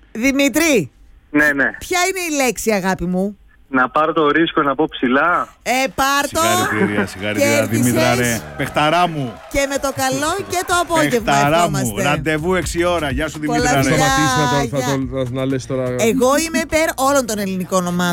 Δημήτρη, Ναι. ποια είναι η λέξη, αγάπη μου? Να πάρω το ρίσκο να πω ψηλά. Πάρ' το. Συγχαρητήρια, Δημήτρα, ρε. Παιχταρά μου. Και με το καλό και το απόγευμα Παιχταρά μου. ευχόμαστε. Ραντεβού 6 ώρα. Γεια σου, Πολλά Δημήτρα, ρε. φιλιά. Σταματήσει να λες τώρα. Εγώ είμαι υπέρ όλων των ελληνικών ομάδων.